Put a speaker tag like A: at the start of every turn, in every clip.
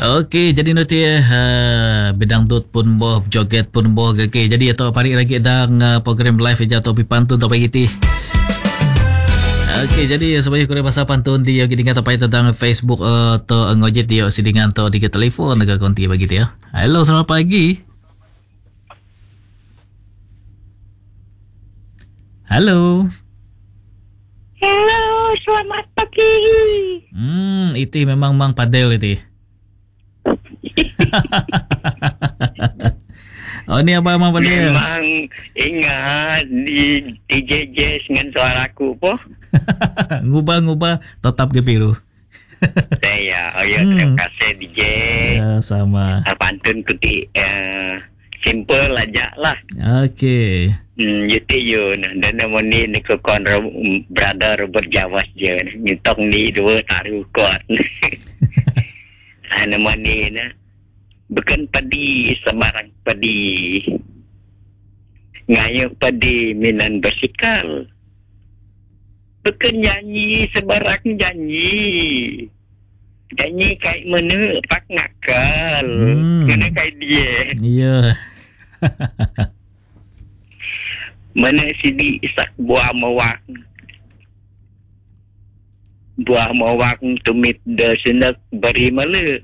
A: Okey, jadi nanti bidang dut pun boh, joget pun boh. Okey, jadi atau pari lagi dang program live aja atau pantun atau pagi ti. Okey, jadi sebanyak kurang pasal pantun dia kita ingat apa tentang Facebook atau ngojet dia sidingan atau di telefon dekat konti bagi dia. Hello, selamat pagi. Halo.
B: Hello, selamat pagi.
A: Itu memang Mang Padel itu. Oh, ni apa Mang Padel?
B: Memang ingat di JJ dengan suaraku po.
A: Ngubah-ngubah tetap ke biru.
B: Saya, terima kasih DJ.
A: Ya, sama.
B: Pantun kuti simple aja lah.
A: Okey.
B: Jadi dan namanya ni kekon brother berjawas je. Nyitok ni dua taruh kot. Namanya bukan padi sembarang padi. Ngayuk padi minan bersikal. Bukan nyanyi sembarang nyanyi. Nyanyi kayak mana pak nakal. Kena kayak dia.
A: Iya.
B: Mana sidi isak buah mawak. Buah mawak tumit de sendak beri malu.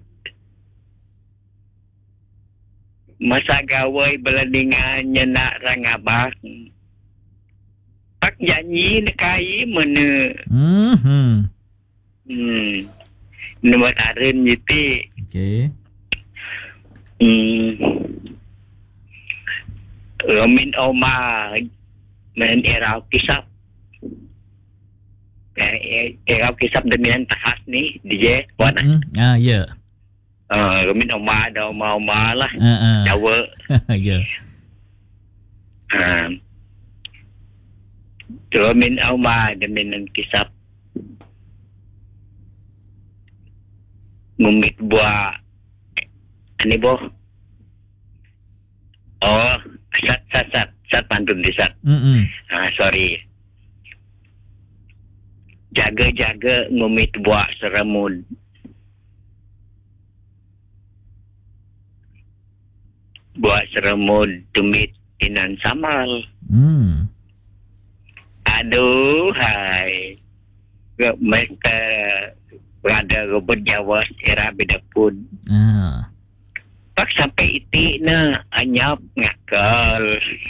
B: Masa gawai beladingan nyenak rangabak. Pak janji nekai mana. Nama tarin gitu.
A: Okey.
B: Min Oma men erau kisap. Erau kisap demian tahas ni DJ wana.
A: Ya.
B: Min Oma ada Oma lah. Jawa.
A: Ya.
B: Min Oma demian kisap. Ngumit buah ani boh. Oh, sat pantun di sat. Sorry. Jaga-jaga ngumit buah seramud. Buah seramud tumit inan samal. Aduh, hai. Mereka berada berjawas era beda pun. Pak sampai iti na anyap ngakal.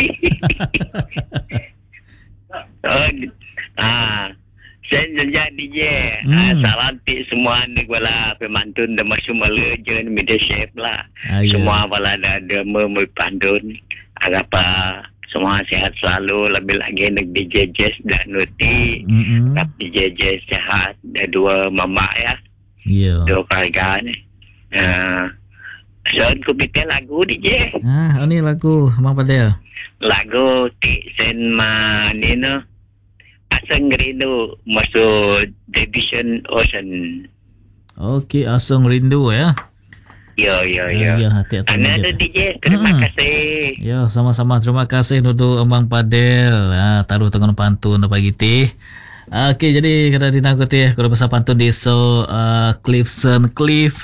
B: Saya jadi je. Salam ti semua ni wala pemantun dah masuk malu je media chef lah. Semua wala ada pantun. Agapa semua sehat selalu, lebih lagi nak DJ dan Nuti. Tapi DJ sehat, ada dua mama ya. Dua keluarga ni. So, aku bikin lagu DJ.
A: Ini lagu Mang Padel.
B: Lagu Tik Sen Manino. Asang Rindu masuk Division Ocean.
A: Okey, Asang Rindu ya.
B: Ya,
A: hati-hati.
B: Ada DJ, terima kasih.
A: Ya, sama-sama. Terima kasih Nudu Mang Padel. Taruh tangan pantun pagi ti. Okey, jadi kada dinangkuti kalau pasal pantun di Clifson Cliff.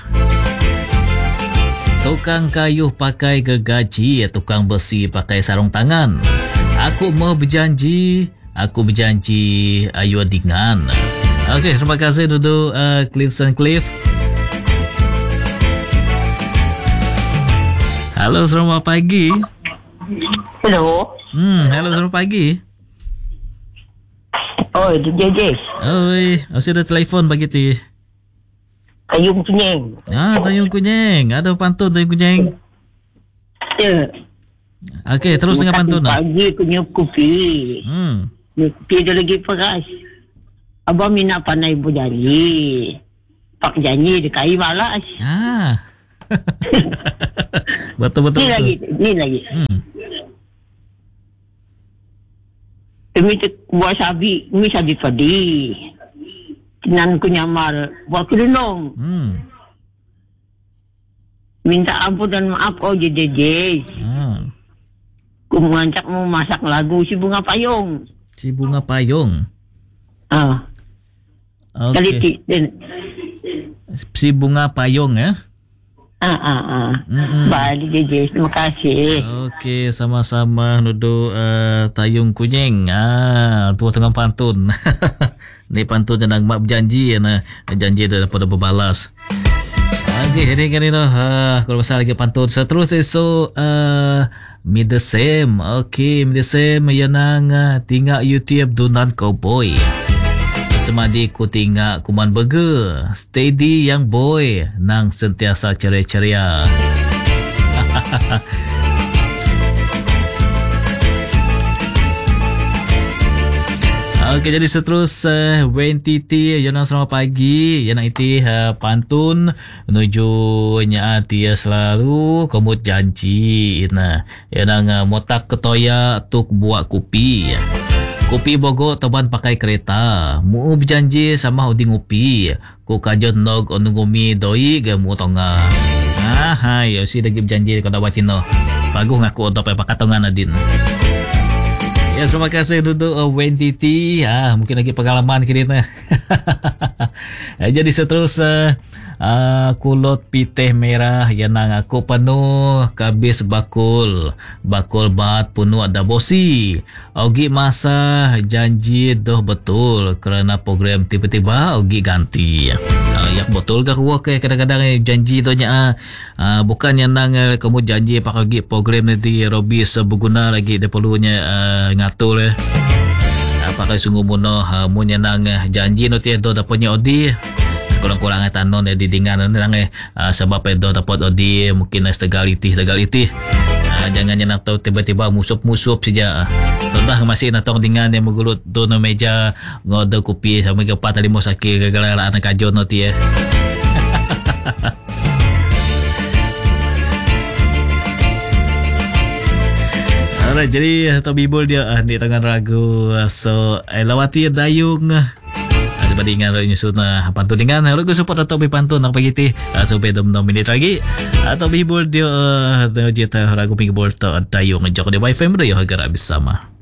A: Tukang kayu pakai gergaji, tukang besi pakai sarung tangan. Aku berjanji ayo dengan. Okey, terima kasih Nudu Clifson Cliff. Halo, selamat pagi.
C: Hello.
A: Halo, selamat pagi.
C: Oh, DJ.
A: Oi, masih ada telefon bagi ti.
C: Tayung Kunyeng.
A: Tayung Kunyeng. Ada pantun Tayung Kunyeng.
C: Ya.
A: Okey, terus dengan pantun.
C: Pagi punya kopi. Kopi ada lagi peras. Abang minat panai berjanji. Pak janji dekai malas.
A: Betul.
C: Ni lagi. Demi buah sabi padi. Nan ku nyamar buat kerunung. Minta ampun dan maaf JJ. Ku mengancak mau masak lagu Si Bunga Payung.
A: Okay. Si Bunga Payung ya.
C: Balik je. Terima kasih.
A: Okey, sama-sama nudu tayung kunying. Tua tengah pantun. Ni pantun yang mak berjanji janji dah dapat berbalas. Okey, ini kan ini kalau pasal lagi pantun seterusnya me the same. Okey, me the same yang nang tinggal YouTube Dunan Cowboy. Semadi ku tinggal kuman burger. Steady yang boy nang sentiasa ceria-ceria. Okey, jadi seterus WNTT yang selamat pagi yang iti pantun menuju nya dia selalu komut janji yang motak ketoya tuk buat kopi. Kopi Bogor teban pakai kereta. Mu berjanji sama uding upi. Ku kajon nog onungumi doi ge mu tonga. Ya si lagi berjanji kau dapat tino. Bagus ngaku untuk pakai tongan adin. Ya, terima kasih duduk WNTT. Mungkin lagi pengalaman kita. Jadi seterus kulot pitih merah yang nang aku penuh kabis bakul bat penuh ada bosi. Ogi masa janji doh betul kerana program tiba-tiba ogi ganti. Yang betul ke aku kadang-kadang janji donya bukan yang nang kamu janji pakai program nanti Robis berguna lagi dia perlunya ngatur pakai sungguh muno mun yang nang janji nanti do dapatnya odi kurang-kurang tanon di dengan nang sebab do dapat odi mungkin segaliti jangan yang tahu tiba-tiba musup saja. Dah masih natong dengan yang mengulut tu no meja ngode kopi sama ke 4 5 sakit gara-gara anak kajon nanti Alright, jadi Tobibul dia di tangan ragu lawati dayung bandingan nyusun pantun dengan ragu support atau pantun nak pagi ti sampai 2 minit lagi atau bibul dia jeta ragu pinggul dayung jok dia wifi dia harga habis sama.